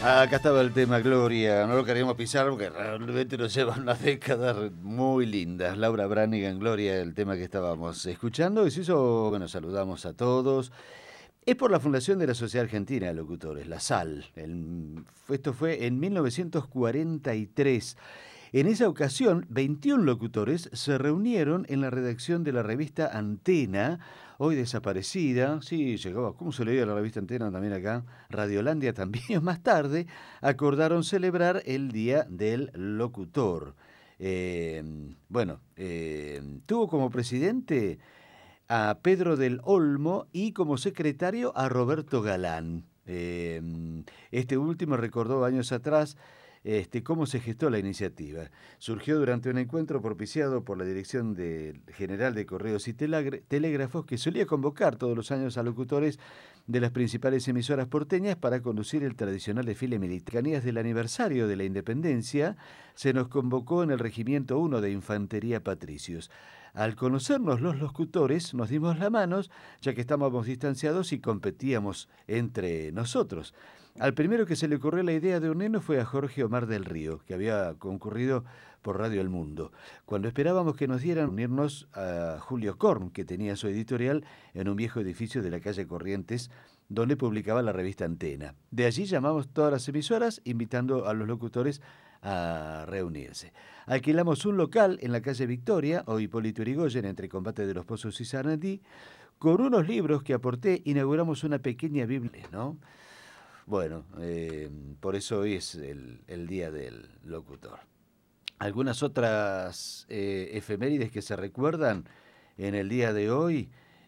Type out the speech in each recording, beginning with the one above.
Acá estaba el tema Gloria, no lo queríamos pisar porque realmente nos lleva unas décadas muy lindas. Laura Branigan, Gloria, el tema que estábamos escuchando. Y se hizo, bueno, saludamos a todos. Es por la fundación de la Sociedad Argentina de Locutores, la SAL. Esto fue en 1943. En esa ocasión, 21 locutores se reunieron en la redacción de la revista Antena, hoy desaparecida. Sí, llegaba, ¿cómo se leía la revista Antena también acá? Radiolandia también. Más tarde acordaron celebrar el Día del Locutor. Eh, Tuvo como presidente a Pedro del Olmo y como secretario a Roberto Galán. Este último recordó años atrás cómo se gestó la iniciativa. Surgió durante un encuentro propiciado por la Dirección General de Correos y Telégrafos, que solía convocar todos los años a locutores de las principales emisoras porteñas para conducir el tradicional desfile militar. Cercanías del aniversario de la independencia, se nos convocó en el Regimiento 1 de Infantería Patricios. Al conocernos los locutores, nos dimos las manos, ya que estábamos distanciados y competíamos entre nosotros. Al primero que se le ocurrió la idea de unirnos fue a Jorge Omar del Río, que había concurrido por Radio El Mundo. Cuando esperábamos que nos dieran, unirnos a Julio Korn, que tenía su editorial en un viejo edificio de la calle Corrientes, donde publicaba la revista Antena. De allí llamamos todas las emisoras, invitando a los locutores a reunirse. Alquilamos un local en la calle Victoria, o Hipólito Yrigoyen, entre Combate de los Pozos y Sarandí. Con unos libros que aporté, inauguramos una pequeña Biblia, ¿no? Bueno, por eso hoy es el Día del Locutor. Algunas otras efemérides que se recuerdan en el día de hoy.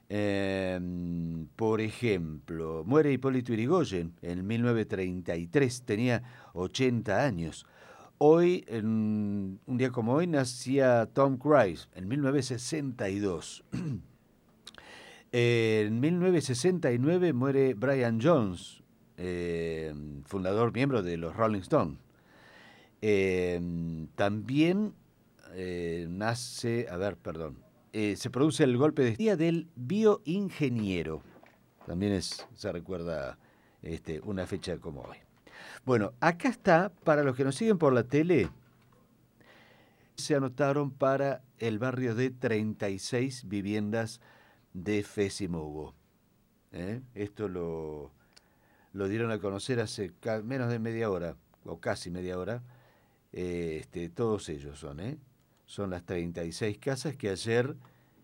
Por ejemplo, muere Hipólito Yrigoyen en 1933, tenía 80 años. Hoy, en un día como hoy, nacía Tom Cruise en 1962. En 1969 muere Brian Jones, fundador, miembro de los Rolling Stones. También nace, se produce el golpe de Día del Bioingeniero. También se recuerda una fecha como hoy. Bueno, acá está, para los que nos siguen por la tele, se anotaron para el barrio de 36 viviendas de Fésimogo. Esto lo dieron a conocer hace menos de media hora, o casi media hora. Todos ellos son las 36 casas que ayer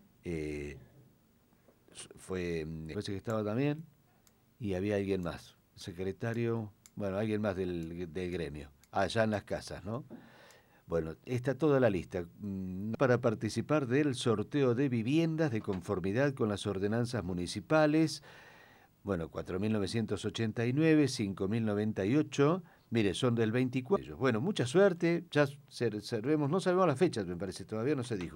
parece que estaba también, y había alguien más, secretario, bueno, alguien más del gremio, allá en las casas, ¿no? Bueno, está toda la lista para participar del sorteo de viviendas de conformidad con las ordenanzas municipales. Bueno, 4.989, 5.098. Mire, son del 24. Bueno, mucha suerte. Ya sabemos, no sabemos las fechas, me parece, todavía no se dijo.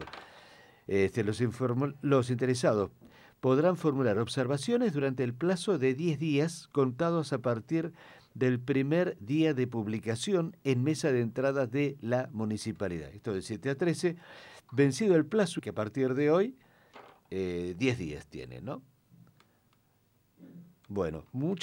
Los interesados podrán formular observaciones durante el plazo de 10 días contados a partir del primer día de publicación en mesa de entrada de la municipalidad. Esto de 7 a 13, vencido el plazo, que a partir de hoy 10 días tiene, ¿no? Bueno, muchas